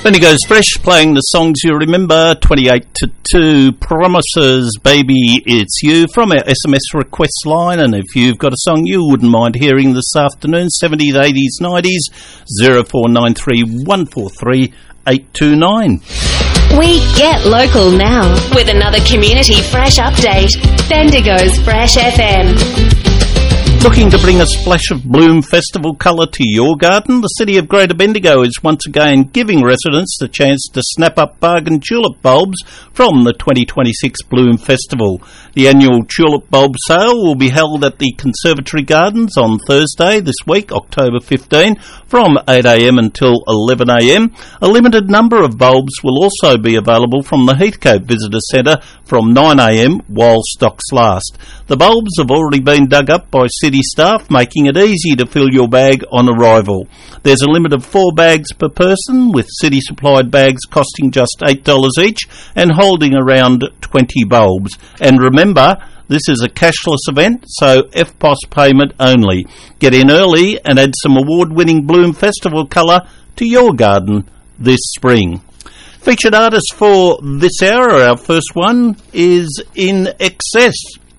Bendigo's Fresh, playing the songs you remember. 28 to 2, Promises, Baby It's You, from our SMS request line. And if you've got a song you wouldn't mind hearing this afternoon, 70s, 80s, 90s, 0493 143 829. We get local now with another Community Fresh update. Bendigo's Fresh FM. Looking to bring a splash of Bloom Festival colour to your garden? The City of Greater Bendigo is once again giving residents the chance to snap up bargain tulip bulbs from the 2026 Bloom Festival. The annual tulip bulb sale will be held at the Conservatory Gardens on Thursday this week, October 15, from 8am until 11am. A limited number of bulbs will also be available from the Heathcote Visitor Centre from 9am while stocks last. The bulbs have already been dug up by city staff, making it easy to fill your bag on arrival. There's a limit of 4 bags per person, with city supplied bags costing just $8 each and holding around 20 bulbs. And remember, this is a cashless event, so FPOS payment only. Get in early and add some award-winning Bloom Festival colour to your garden this spring. Featured artist for this hour, our first one, is In Excess.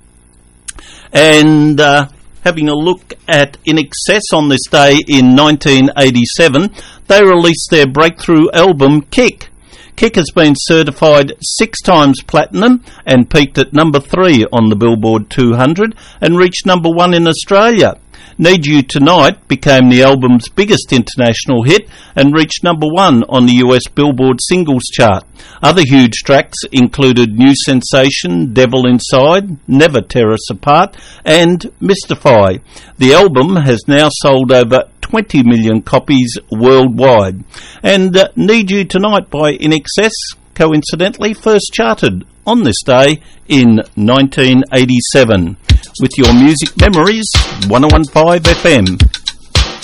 And having a look at In Excess on this day in 1987, they released their breakthrough album, Kick. Kick has been certified 6 times platinum and peaked at number 3 on the Billboard 200 and reached number 1 in Australia. Need You Tonight became the album's biggest international hit and reached number 1 on the US Billboard singles chart. Other huge tracks included New Sensation, Devil Inside, Never Tear Us Apart and Mystify. The album has now sold over 20 million copies worldwide. And Need You Tonight by In Excess, coincidentally, first charted on this day in 1987. With your music memories, 101.5 FM.